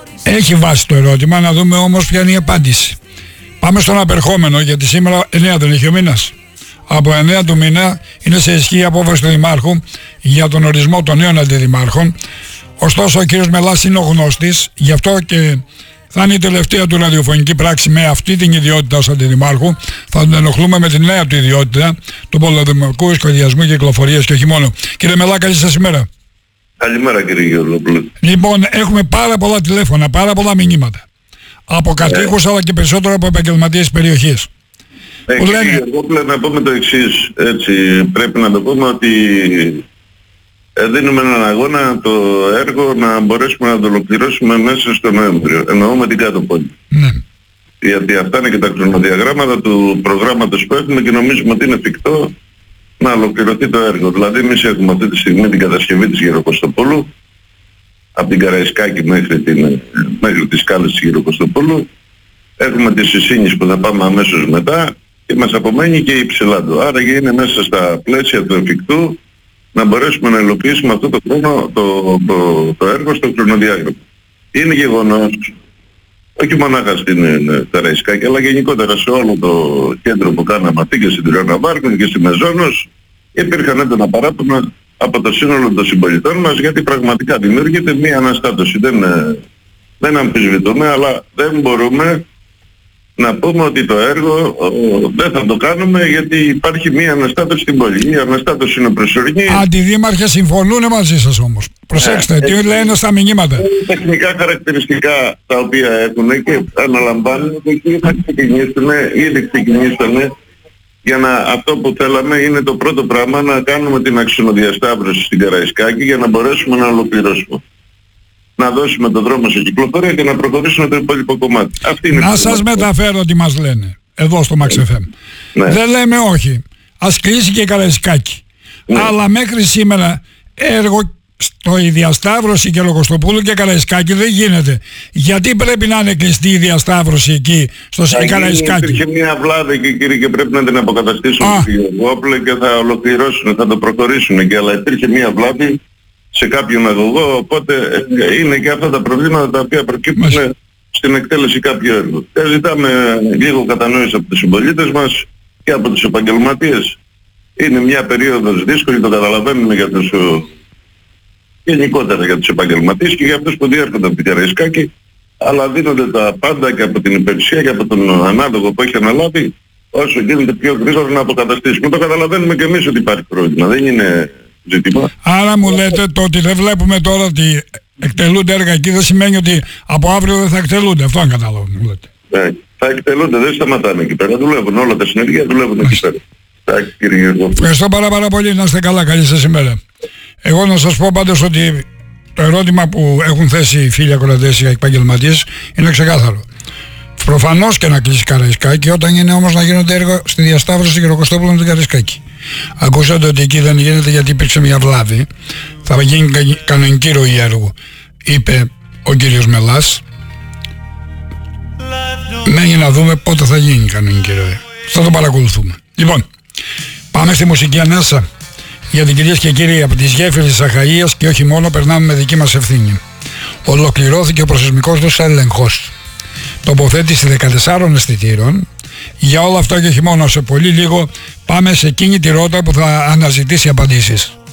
Έχει βάση το ερώτημα, να δούμε όμως ποια είναι η απάντηση. Πάμε στον απερχόμενο, γιατί σήμερα 9 δεν έχει ο μήνας. Από 9 του μήνα είναι σε ισχύ η απόφαση του Δημάρχου για τον ορισμό των νέων αντιδημάρχων. Ωστόσο ο κύριος Μελάς είναι ο γνώστης, γι' αυτό και θα είναι η τελευταία του ραδιοφωνική πράξη με αυτή την ιδιότητα ως αντιδημάρχου. Θα τον ενοχλούμε με την νέα του ιδιότητα του πολεοδημαρχικού σχεδιασμού και κυκλοφορίας και όχι μόνο. Κύριε Μελά, καλή σας ημέρα. Καλημέρα κύριε Γεωργόπουλο. Λοιπόν, έχουμε πάρα πολλά τηλέφωνα, πάρα πολλά μηνύματα. Από κατοίκους αλλά και περισσότερο από επαγγελματίες περιοχής. Κύριε Γεωργόπουλο, να πούμε το εξής, έτσι, πρέπει να το πούμε ότι δίνουμε έναν αγώνα το έργο να μπορέσουμε να το ολοκληρώσουμε μέσα στο Νοέμβριο. Εννοούμε την κάτω πόλη. Ναι. Γιατί αυτά είναι και τα χρονοδιαγράμματα του προγράμματος που έχουμε και νομίζουμε ότι είναι εφικτό να ολοκληρωθεί το έργο. Δηλαδή εμείς έχουμε αυτή τη στιγμή την κατασκευή της Γεροκοστοπόλου από την Καραϊσκάκη μέχρι τις σκάλες της Γεροκοστοπόλου. Έχουμε τη Συσίνης που θα πάμε αμέσως μετά και μας απομένει και η Ψηλάντο. Άρα και είναι μέσα στα πλαίσια του εφικτού να μπορέσουμε να υλοποιήσουμε αυτό το χρόνο, το έργο στο χρονοδιάγραμμα. Είναι γεγονός, όχι μονάχα στην Καραϊσκάκη, αλλά γενικότερα σε όλο το κέντρο που κάναμε αυτή και στην Τριώνα Βάρκων και στη Μεζόνος, υπήρχαν έντονα παράπονα από το σύνολο των συμπολιτών μας, γιατί πραγματικά δημιουργείται μία αναστάτωση. Δεν αμφισβητούμε, αλλά δεν μπορούμε να πούμε ότι το έργο δεν θα το κάνουμε γιατί υπάρχει μία αναστάτωση στην πόλη. Η αναστάτωση είναι προσωρινή. Αντιδήμαρχε συμφωνούν μαζί σας όμως. Προσέξτε, τι λένε στα μηνύματα. Τεχνικά χαρακτηριστικά τα οποία έχουν και αναλαμβάνουν ότι εκεί θα ήδη ξεκινήσανε για να, αυτό που θέλαμε είναι το πρώτο πράγμα να κάνουμε την αξιοδιασταύρωση στην Καραϊσκάκη για να μπορέσουμε να ολοκληρώσουμε. Να δώσουμε τον δρόμο σε κυκλοφορία και να προχωρήσουμε το υπόλοιπο κομμάτι. Αυτή είναι να σας μεταφέρω τι μας λένε εδώ στο Max FM. Ναι. Δεν λέμε όχι. Ας κλείσει και η Καραϊσκάκη. Ναι. Αλλά μέχρι σήμερα έργο στο η διασταύρωση και Λογοστοπούλου και Καραϊσκάκη δεν γίνεται. Γιατί πρέπει να είναι κλειστή η διασταύρωση εκεί στο Καραϊσκάκη. Υπήρχε μια βλάβη εκεί κύριε και πρέπει να την αποκαταστήσουμε και θα ολοκληρώσουν, θα το προχωρήσουν και αλλά υπήρχε μια βλάβη σε κάποιον αγωγό, οπότε είναι και αυτά τα προβλήματα τα οποία προκύπτουν στην εκτέλεση κάποιου έργου. Ζητάμε λίγο κατανόηση από τους συμπολίτες μας και από τους επαγγελματίες. Είναι μια περίοδος δύσκολη, το καταλαβαίνουμε για τους γενικότερα για τους επαγγελματίες και για αυτούς που διέρχονται από την Καραϊσκάκη, αλλά δίνονται τα πάντα και από την υπηρεσία και από τον ανάδοχο που έχει αναλάβει όσο γίνεται πιο γρήγορα να αποκαταστήσουμε. Το καταλαβαίνουμε και εμείς ότι υπάρχει πρόβλημα, δεν είναι ζήτημα. Άρα μου λέτε το ότι δεν βλέπουμε τώρα ότι εκτελούνται έργα εκεί δεν σημαίνει ότι από αύριο δεν θα εκτελούνται. Αυτό αν καταλάβω μου λέτε. Θα εκτελούνται, δεν σταματάνε εκεί πέρα. Δουλεύουν όλα τα συνεργεία, δουλεύουν εκεί πέρα. Ευχαριστώ πάρα πολύ, να είστε καλά, καλή σας ημέρα. Εγώ να σας πω πάντως ότι το ερώτημα που έχουν θέσει οι φίλοι ακροατές για επαγγελματίες είναι ξεκάθαρο. Προφανώς και να κλείσει Καραϊσκάκη, όταν είναι όμως να γίνονται έργα στη διασταύρωση Γεροκοστόπουλου με την Καραϊσκάκη. Ακούσατε ότι εκεί δεν γίνεται γιατί υπήρξε μια βλάβη. Θα γίνει κανονική ροή έργου, είπε ο κύριος Μελάς. Μένει να δούμε πότε θα γίνει η κανονική ροή. Θα το παρακολουθούμε. Λοιπόν, πάμε στη μουσική ανάσα. Γιατί κυρίες και κύριοι, από τις γέφυρες της Αχαΐας και όχι μόνο περνάμε με δική μας ευθύνη. Ολοκληρώθηκε ο προσεσμικός τους έλεγχος. Τοποθέτηση 14 αισθητήρων. Για όλα αυτά και όχι μόνο, σε πολύ λίγο πάμε σε εκείνη τη ρότα που θα αναζητήσει απαντήσεις.